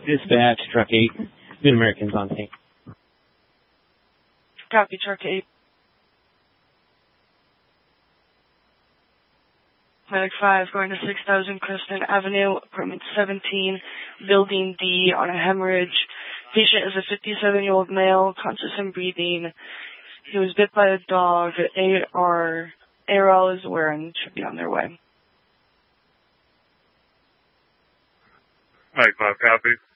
Dispatch, Truck 8, Mid-Americans on scene. Copy, Truck 8. Medic 5 going to 6000 Creston Avenue, apartment 17, building D on a hemorrhage. Patient is a 57-year-old male, conscious and breathing. He was bit by a dog. ARL is aware and should be on their way. Mike 5, copy.